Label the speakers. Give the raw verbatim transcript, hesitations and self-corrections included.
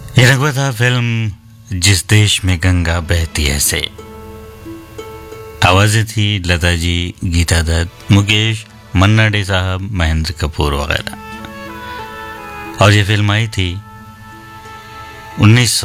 Speaker 1: ये रंगवा था फिल्म जिस देश में गंगा बहती है से। आवाजें थी लता जी, गीता दत्त, मुकेश, मन्ना डे साहब, महेंद्र कपूर वगैरह। और ये फिल्म आई थी उन्नीस